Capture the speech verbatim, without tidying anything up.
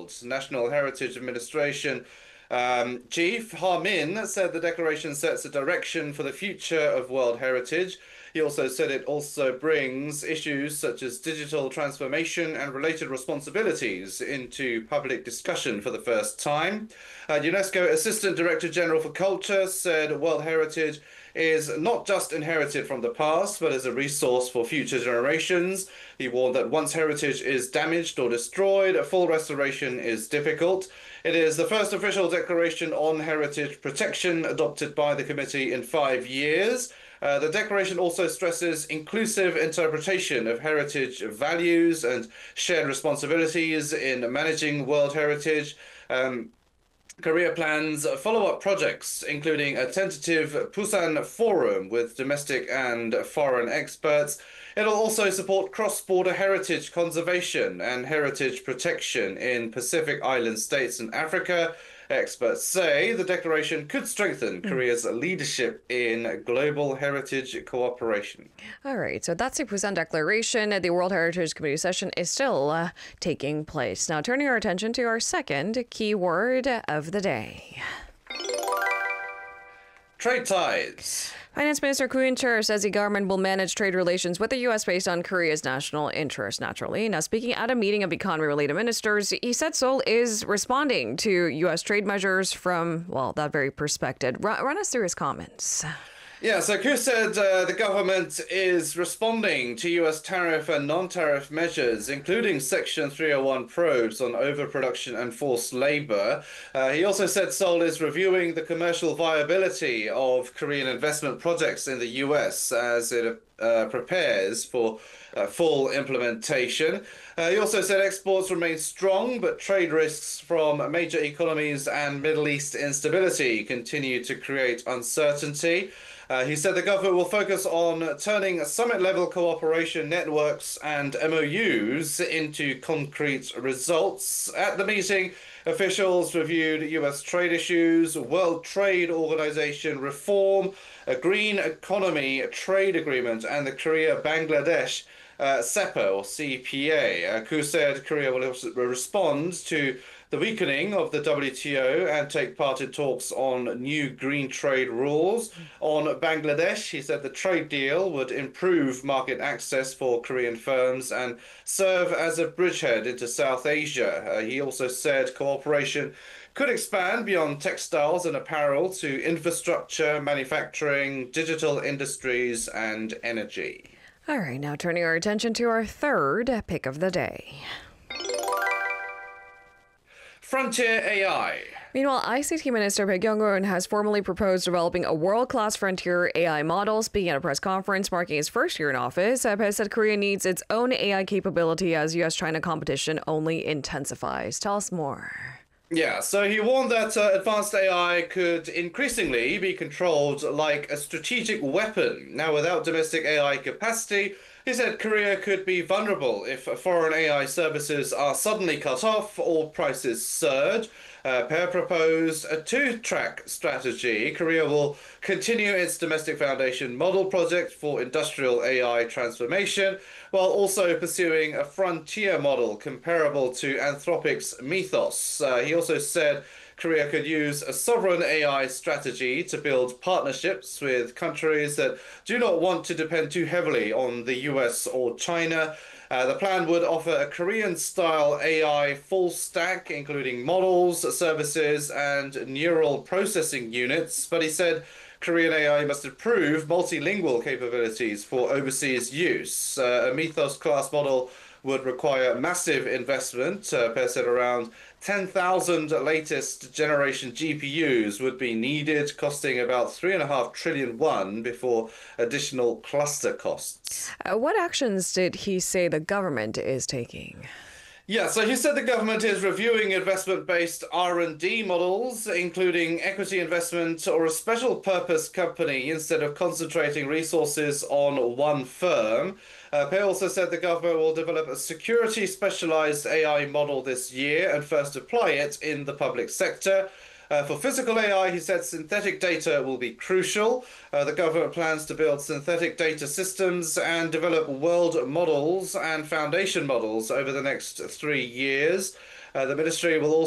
World National Heritage Administration Um, Chief Ha Min said the declaration sets a direction for the future of World Heritage. He also said it also brings issues such as digital transformation and related responsibilities into public discussion for the first time. Uh, UNESCO Assistant Director General for Culture said World Heritage is not just inherited from the past, but as a resource for future generations. He warned that once heritage is damaged or destroyed, a full restoration is difficult. It is the first official declaration on heritage protection adopted by the committee in five years. Uh, the declaration also stresses inclusive interpretation of heritage values and shared responsibilities in managing World Heritage. Um, Korea plans follow-up projects, including a tentative Busan Forum with domestic and foreign experts. It'll also support cross-border heritage conservation and heritage protection in Pacific Island states and Africa. Experts say the declaration could strengthen Korea's leadership in global heritage cooperation. All right, so that's the Busan Declaration. The World Heritage Committee session is still uh, taking place. Now, turning our attention to our second keyword of the day. Trade ties. Finance Minister Koo In-chul says the government will manage trade relations with the U S based on Korea's national interest, naturally. Now, speaking at a meeting of economy-related ministers, he said Seoul is responding to U S trade measures from, well, that very perspective. Run, run us through his comments. Yeah, so Koo said uh, the government is responding to U S tariff and non-tariff measures, including Section three oh one probes on overproduction and forced labor. Uh, he also said Seoul is reviewing the commercial viability of Korean investment projects in the U S as it uh, prepares for uh, full implementation. Uh, he also said exports remain strong, but trade risks from major economies and Middle East instability continue to create uncertainty. Uh, he said the government will focus on turning summit-level cooperation networks and M O Us into concrete results. At the meeting, officials reviewed U S trade issues, World Trade Organization reform, a green economy trade agreement, and the Korea-Bangladesh uh, SEPA or C P A. Uh, Koo said Korea will respond to the weakening of the W T O and take part in talks on new green trade rules. On Bangladesh, he said the trade deal would improve market access for Korean firms and serve as a bridgehead into South Asia. Uh, he also said cooperation could expand beyond textiles and apparel to infrastructure, manufacturing, digital industries, and energy. All right, now turning our attention to our third pick of the day. Frontier A I. Meanwhile, I C T Minister Baek Young-hoon has formally proposed developing a world-class frontier A I model. Speaking at a press conference marking his first year in office, Baek said Korea needs its own A I capability as U S-China competition only intensifies. Tell us more. Yeah, so he warned that uh, advanced A I could increasingly be controlled like a strategic weapon. Now, without domestic A I capacity, he said Korea could be vulnerable if foreign A I services are suddenly cut off or prices surge. Uh, Pair proposed a two-track strategy. Korea will continue its domestic foundation model project for industrial A I transformation, while also pursuing a frontier model comparable to Anthropic's Mythos. Uh, he also said Korea could use a sovereign A I strategy to build partnerships with countries that do not want to depend too heavily on the U S or China. Uh, the plan would offer a Korean-style A I full stack, including models, services, and neural processing units. But he said Korean A I must improve multilingual capabilities for overseas use. Uh, a Mythos-class model would require massive investment. Uh, Per said around ten thousand latest generation G P Us would be needed, costing about three point five trillion won before additional cluster costs. Uh, what actions did he say the government is taking? Yeah, so he said the government is reviewing investment-based R and D models, including equity investment or a special purpose company instead of concentrating resources on one firm. Uh, Pei also said the government will develop a security-specialized A I model this year and first apply it in the public sector. Uh, for physical A I, he said synthetic data will be crucial. Uh, the government plans to build synthetic data systems and develop world models and foundation models over the next three years. Uh, the ministry will also